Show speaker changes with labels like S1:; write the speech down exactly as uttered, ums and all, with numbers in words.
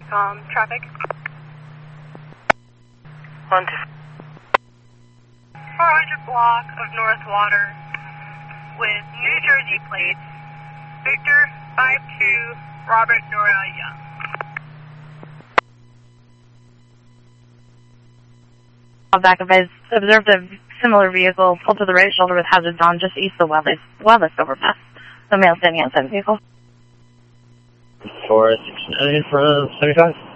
S1: Um, traffic.
S2: One, two.
S1: four hundred block of North Water with New Jersey plates. Victor five two, Robert Nora Young.
S3: Back of us, observed a similar vehicle pulled to the right shoulder with hazards on just east of Wildlife, Wildlife overpass. The male standing outside the vehicle.
S4: four six nine from seventy-five.